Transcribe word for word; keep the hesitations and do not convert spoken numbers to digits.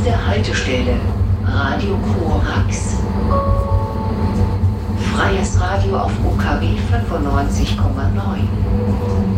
Nächste Haltestelle, Radio Korax. Freies Radio auf U K W fünfundneunzig Komma neun.